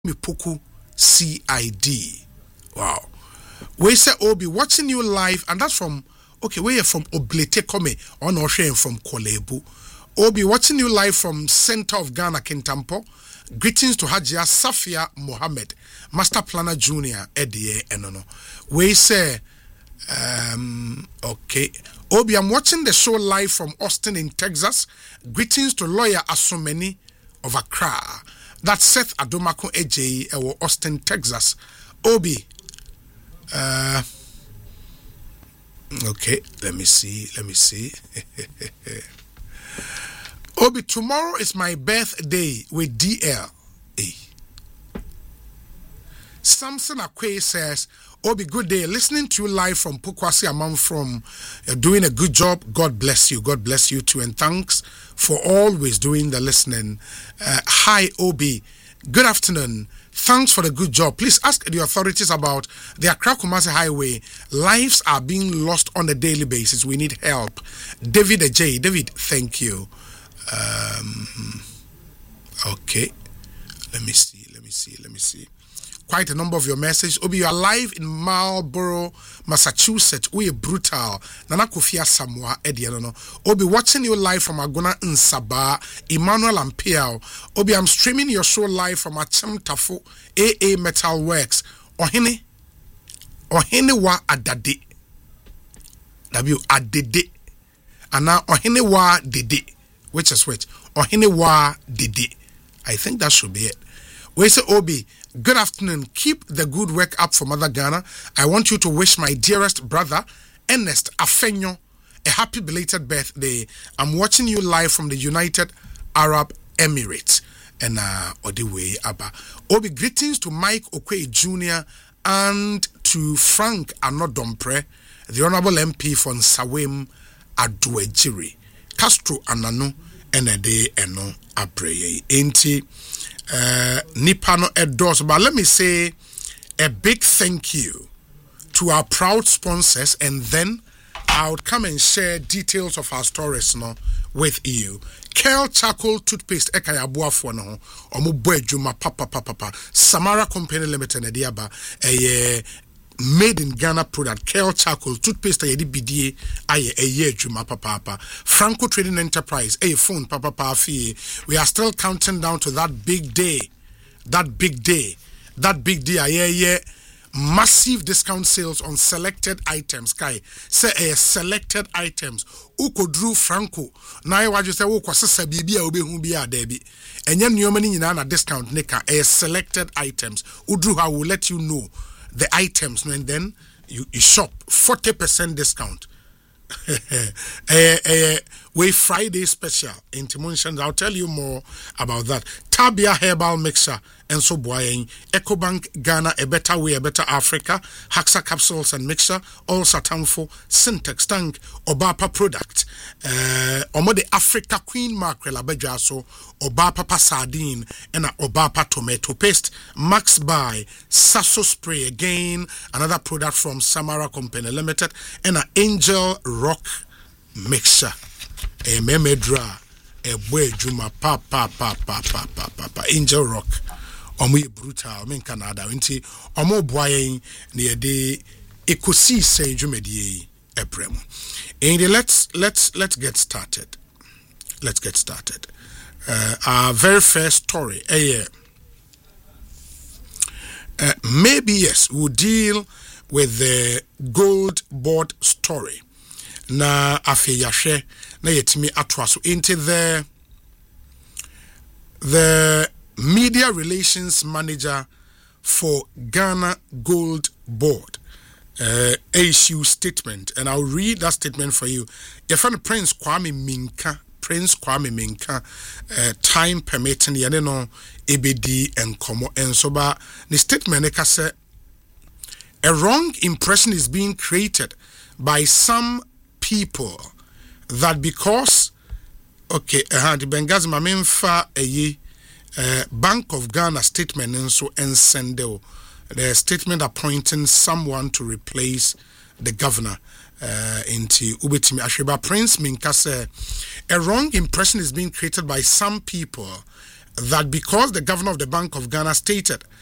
Mipuku CID. Wow. We say Obi watching you live, and that's from we are from Oblete Kome on Oshe from Kolebu. Obi watching you live from Center of Ghana, Kintampo. Greetings to Hajia Safia Mohammed, Master Planner Junior Eddie Enono. We say Obi, I'm watching the show live from Austin in Texas. Greetings to lawyer Asomeni of Accra. That's Seth Adomako Eje Austin, Texas. Obi. Let me see. Obi, tomorrow is my birthday with DL. Samson Akwe says, Obi, good day. Listening to you live from Pokwasi Amam from doing a good job. God bless you. God bless you too. And thanks for always doing the listening. Hi, Obi. Good afternoon. Thanks for the good job. Please ask the authorities about the Accra Kumasi Highway. Lives are being lost on a daily basis. We need help. David J. David, thank you. Let me see. Quite a number of your messages. Obi, you are live in Marlborough, Massachusetts. We are brutal. Nana Kofia Samoa Ediano. Obi, watching you live from Agona Nsaba, Emmanuel Ampiao. Obi, I'm streaming your show live from Achem Tafo, AA Metal Works. Ohene wa adade. W adede. Ana ohene wa dede. Which is which? Ohene wa dede. I think that should be it. We say Obi, good afternoon. Keep the good work up for Mother Ghana. I want you to wish my dearest brother, Ernest Afenyo, a happy belated birthday. I'm watching you live from the United Arab Emirates. And Odiwe Abba. Obi, greetings to Mike Okwe Jr. and to Frank Anodompre, the Honorable MP from Sawem Aduejiri. Castro Anano, Enede Eno Abreye. Enti. Nipano endorse, but let me say a big thank you to our proud sponsors, and then I would come and share details of our stories with you. Curl Charcoal Toothpaste Ekaya Boafo no omo boy juma papa Samara Company Limited ediaba made in Ghana product. Curl Charcoal Toothpaste ayedi bidie aye juma papa. Franco Trading Enterprise phone papa fee. We are still counting down to that big day aye massive discount sales on selected items. Kai say selected items ukodru Franco na waju say wo kwasesa bibia obehu bia da bi enye nneoma ni nyina na discount nika selected items udru I will let you know the items, and then you shop 40% discount. We Friday special in Timonshans. I'll tell you more about that. Tabia Herbal Mixer and so boying EcoBank Ghana, a better way, a better Africa, Haxa capsules and mixer, all Satanfo, Syntax Tank, Obapa product, Omode Africa Queen Mackerel Abejaso, Obapa Sardine, and Obapa tomato paste, Max Buy, Sasso Spray again, another product from Samara Company Limited, and an Angel Rock mixture. A memedra, a boy juma papa Angel Rock. Omo brutal men Canada nti omo boyen near de ekosi say jumedie ebrem. And let's get started. Our very first story maybe yes we'll deal with the gold board story. Na afeyahwe na yetimi atwa so into the media relations manager for Ghana Gold Board issue statement, and I'll read that statement for you. Your friend Prince Kwame Minka, time permitting no EBD and Komo and soba the statement say a wrong impression is being created by some people that because the Bengazi Mamemfa Bank of Ghana statement and so send the statement appointing someone to replace the governor into Ubetimi Asheba. Prince Minka said a wrong impression is being created by some people that because the governor of the Bank of Ghana stated